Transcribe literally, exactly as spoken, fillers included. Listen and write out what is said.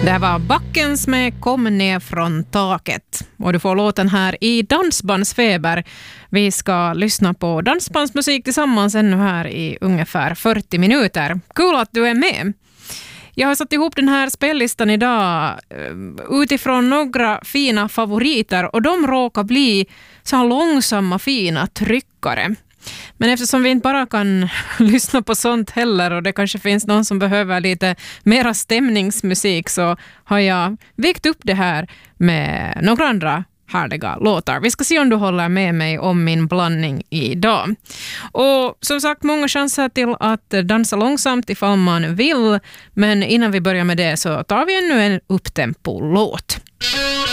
Det var Backens med Kom ner från taket. Och du får låten här i Dansbandsfeber. Vi ska lyssna på dansbandsmusik tillsammans ännu här i ungefär fyrtio minuter. Kul att du är med. Jag har satt ihop den här spellistan idag utifrån några fina favoriter. Och de råkar bli så här långsamma, fina tryckare. Men eftersom vi inte bara kan lyssna på sånt heller och det kanske finns någon som behöver lite mera stämningsmusik, så har jag väckt upp det här med några andra härliga låtar. Vi ska se om du håller med mig om min blandning idag. Och som sagt, många chanser till att dansa långsamt ifall man vill. Men innan vi börjar med det så tar vi ännu en upptempo-låt.